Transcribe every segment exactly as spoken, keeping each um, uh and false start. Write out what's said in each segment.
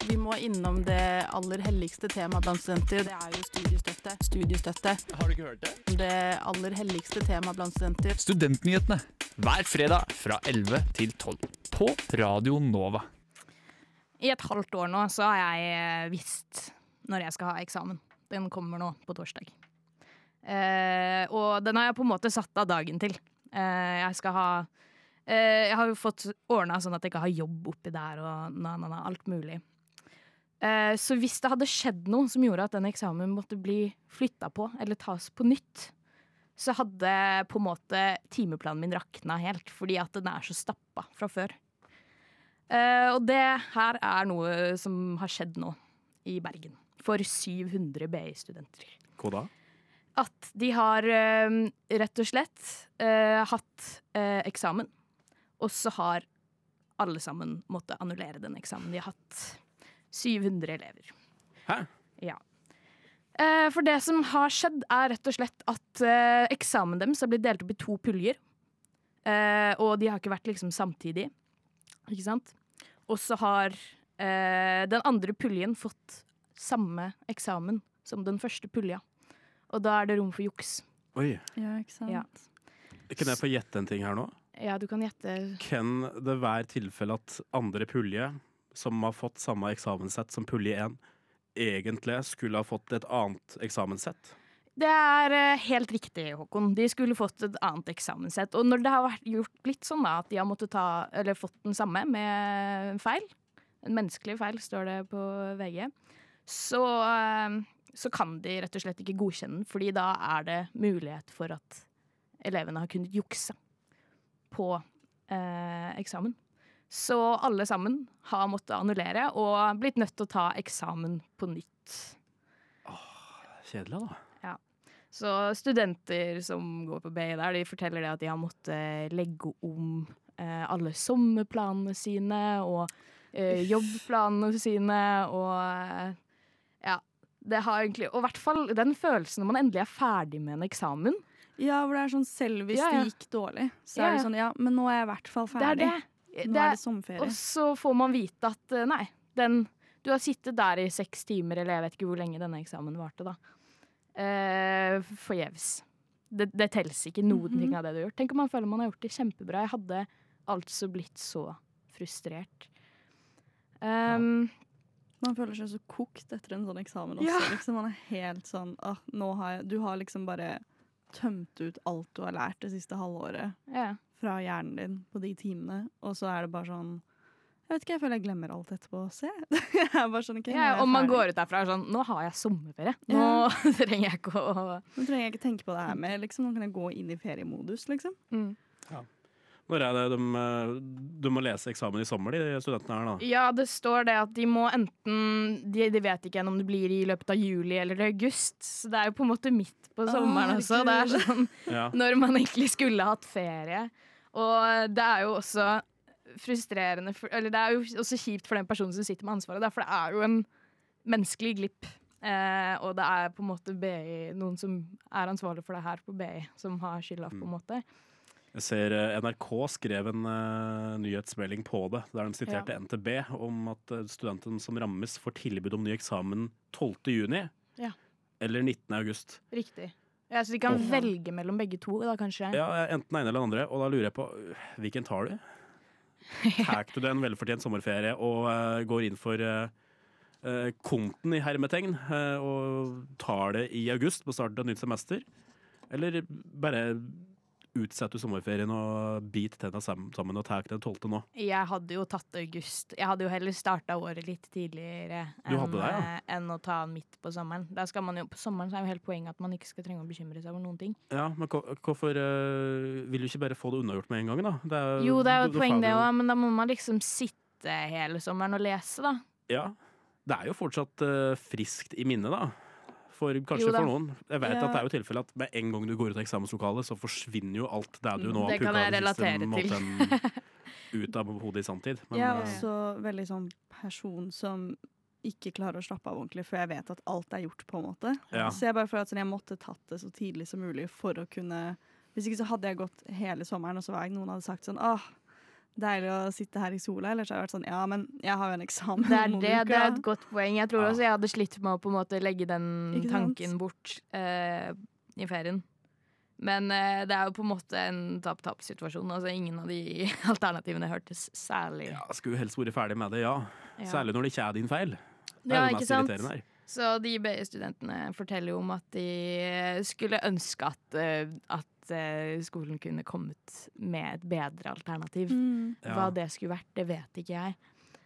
Vi må innom det aller helligste temaet blant studenter. Det er jo studiestøtte. Studiestøtte. Har du ikke hørt det? Det aller helligste temaet blant studenter. Studentnyhetene hver fredag fra elleve til tolv på Radio Nova. I et halvt år nå så har jeg visst når jeg skal ha eksamen. Den kommer nå på torsdag. Eh, og den har jeg på en måte satt av dagen til. Eh, jeg skal ha eh, Jeg har jo fått ordnet sånn at jeg ikke har jobb oppi der og na, na, na, alt mulig. Eh, så hvis det hadde skjedd noe som gjorde at den eksamen måtte bli flyttet på eller tas på nytt, så hadde på en måte timeplanen min rakna helt, fordi at den er så stappa fra før. Eh, og det her er noe som har skjedd nå i Bergen for syv hundre B I-studenter. Hva da? At de har eh, rett og slett eh, hatt eh, eksamen, og så har alle sammen måttet annullere den eksamen. De har hatt syv hundre elever. Hæ? Ja. Eh, for det som har skjedd er rett og slett at eh, eksamen deres har blitt delt opp i to puljer. Eh, og de har ikke vært liksom samtidig. Ikke sant? Og så har eh, den andre puljen fått samme eksamen som den første pulja. Og da er det rom for juks. Oi. Ja, ikke sant? Ja. Kan jeg få gjette en ting her nå? Ja, du kan gjette. Kan det være tilfelle at andre pulje, som har fått samme eksamenssett som pulje én, egentlig skulle ha fått et annet eksamenssett? Det er eh, helt riktig, Håkon. De skulle fått et annet eksamenssett. Og når det har vært gjort litt sånn da, at de har måttet ta, eller fått den samme med en feil, en menneskelig feil, står det på V G, så, eh, så kan de rett og slett ikke godkjenne den, fordi da er det mulighet for at elevene har kunnet jukse på eh, eksamen. Så alle sammen har måttet annullere og blitt nødt til å ta eksamen på nytt. Kjedelig da. Så studenter som går på B I der, de forteller det at de har måttet legge om eh, alle sommerplanene sine og eh, jobbplanene sine og eh, ja, det har egentlig, og i hvert fall den følelsen når man endelig er ferdig med en eksamen. Ja, hvor det er sånn selv hvis Ja, ja. det gikk dårlig, så Ja, er det ja. sånn, ja, men nå er jeg i hvert fall Det er ferdig. det. Nå det er det sommerferie. Og så får man vite at eh, nei, den, du har sittet der i seks timer, eller jeg vet ikke hvor lenge denne eksamen varte da. Uh, forgjeves. Det, det telles ikke noen Mhm. ting av det du har gjort. Tenk om man føler man har gjort det kjempebra. Jeg hadde altså blitt så frustrert. Um, Man føler seg så kokt etter en sånn eksamen også. Ja. Liksom, man er helt sånn, ah, nå har jeg, du har liksom bare tømt ut alt du har lært det siste halvåret ja. fra hjernen din på de timene, og så er det bare sånn, jeg vet ikke, jeg føler jeg glemmer alt etterpå å se. Jeg er bare sånn, ok, nå er Ja, jeg om man ferdig. går ut derfra og er sånn, nå har jeg sommerferie. Nå trenger jeg ikke å... Nå trenger jeg ikke tenke på det her mer, liksom. Nå kan jeg gå inn i feriemodus, liksom. Mm. Når er det de, de må lese eksamen i sommer, de studentene her da? Ja, det står det at de må enten, de, de vet ikke om det blir i løpet av juli eller august, så det er jo på en måte midt på sommeren også. Det er sånn, Ja. når man egentlig skulle hatt ferie. Og det er jo også frustrerende, for, eller det er jo også kjipt for den personen som sitter med ansvaret, da, for det er jo en menneskelig glipp. Eh, og det er på en måte B I, noen som er ansvarlig for det her på B I, som har skylda på en måte. Jeg ser eh, N R K skrev en eh, nyhetsmelding på det, der de siterte Ja. N T B om at eh, studenten som rammes får tilbud om ny eksamen tolvte juni Ja. eller nittende august. Riktig. Ja, så de kan Åh. velge mellom begge to, da kanskje. Ja, enten den ene eller den andre, og da lurer jeg på, øh, hvilken tar du? Tar du en velfortjent sommerferie og eh, går inn for uh, konten i hermetegn uh, og tar det i august på starten av nytt semester? Eller bare utsetter du sommerferien og bit tenna sammen og tar den tolvte nå? Jeg hadde jo tatt august. Jeg hadde jo heller starta året litt tidligere Du enn, hadde det, ja. eh, enn å ta midt på sommeren. Da skal man jo, på sommeren så er jo helt poenget at man ikke skal trenge å bekymre seg over noen ting. Ja, men hvor- hvorfor uh, vil du ikke bare få det unnagjort med en gang, da? Det er, Jo, det er jo du- et du poeng får det jo- òg, men da må man liksom sitte hele sommeren og lese, da. Ja, det er jo fortsatt uh, friskt i minnet, da. For, kanskje Jo da. for noen. Jeg vet Ja. at det er jo tilfelle at med en gang du går ut av eksamenslokalet, så forsvinner jo alt det du nå Det kan jeg relatere til. til. Ut av hodet i sanntid. Men, Jeg er eh, også veldig sånn person som ikke klarer å slappe av ordentlig, for jeg vet at alt er gjort, på en måte. Ja. Så jeg bare føler at sånn, jeg måtte tatt det så tidlig som mulig for å kunne... Hvis ikke så hadde jeg gått hele sommeren, og så var jeg noen hadde sagt sånn, åh, deilig å sitte her i sola, eller så har jeg vært sånn, ja, men jeg har jo en eksamen. Det er om noen det, uker, det er da. et godt poeng. Jeg tror Ja. også jeg hadde slitt med å på en måte legge den Ikke sant? tanken bort eh, i ferien. Men eh, det er jo på en måte en tap-tap-situasjon. Altså, ingen av de alternativene hørtes særlig Ja, skulle jo helst vært ferdig med det, ja. Ja. Særlig når det ikke er din feil. Det Ja, er det ikke mest sant? irriterende her. Så de B I-studentene forteller jo om at de skulle ønske at, eh, at eh, skolen kunne kommet med et bedre alternativ. Mm. Ja. Hva det skulle vært, det vet ikke jeg.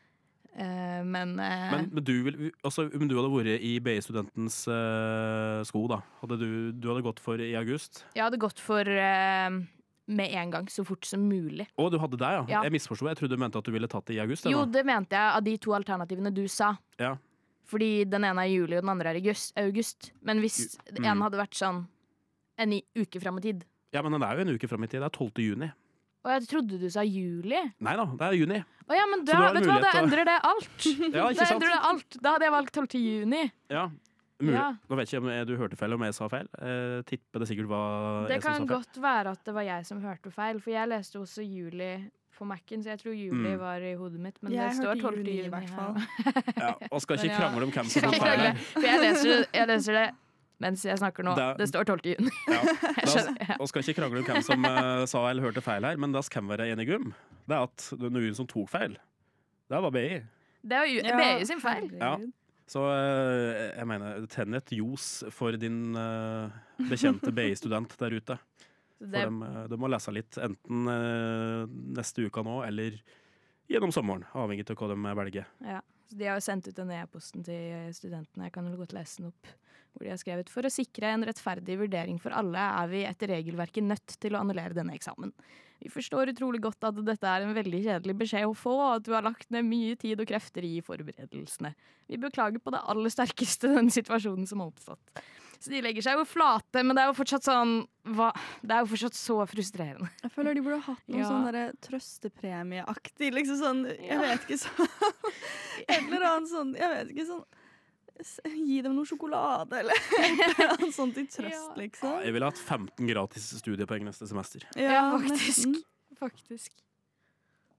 Eh, men, eh, Men, men, du vil, altså, om du hadde vært i B I-studentens eh, sko, da, hadde du, du hadde gått for i august? jeg hadde gått for eh, med en gang, så fort som mulig. Å, du hadde det, ja. Ja. Jeg misforsto. Jeg trodde du mente at du ville tatt det i august. jeg, Jo, da. det mente jeg av de to alternativene du sa. Ja. Fordi den ene er i juli, og den andre er i august. august. Men hvis Ju- den mm. ene hadde vært sånn en i- uke fram i tid. ja, men den er jo en uke fram i tid. Det er tolvte juni. Og jeg trodde du sa juli. Nei da, det er juni. Å ja, men Så da, du har vet du hva, da mulighet til å- endrer det alt. Ja, Da ikke sant? endrer det alt. Da hadde jeg valgt tolvte juni. Ja. Mulig. Ja. Nå vet jeg ikke om jeg, du hørte feil, om jeg sa feil. Eh, tipper det sikkert var Det jeg som kan sa feil. godt være at det var jeg som hørte feil, for jeg leste også juli på Mac-en, så jeg tror juli Mm. var i hodet mitt. Men Jeg det står hørte tolvte juni juni i hvert her. fall. Ja, og skal ikke Men ja. krangle om hvem som Skal har ikke feil. krangle, for jeg leser, jeg leser det mens jeg snakker nå. Det- Det står tolvte juni. Ja. Jeg Da, skjønner, ja. og skal ikke krangle om hvem som eh, sa eller hørte feil her, men det vi kan være enige om, det er at det er noen som tok feil. Det var B I. Det var jo B I sin feil. Ja. herregud. Så eh, jeg mener, tenn et ljos for din eh, bekjente B I-student der ute. Så For det, de, eh, de må lese litt, enten eh, neste uka nå, eller gjennom sommeren, avhengig av hva de velger. ja. Så de har jo sendt ut den e-posten til studentene. Jeg kan vel godt lese den opp. Hvor de har skrevet: For å sikre en rettferdig vurdering for alle, er vi etter regelverket nødt til å annullere denne eksamen. Vi forstår utrolig godt at dette er en veldig kjedelig beskjed å få, og at du har lagt ned mye tid og krefter i forberedelsene. Vi beklager på det aller sterkeste den situasjonen som har oppstått. Så de legger seg jo flate, men det er jo fortsatt sånn hva? Det er jo fortsatt så frustrerende. Jeg føler de burde hatt noe Ja. sånn derre trøstepremieaktig, liksom sånn, jeg Ja. vet ikke sånn, et eller annet sånn, jeg vet ikke sånn, s- gi dem noe sjokolade, eller et eller annet sånt til trøst, Ja. liksom. Jeg ville hatt femten gratis studiepoeng neste semester. Ja, faktisk. nesten. Faktisk.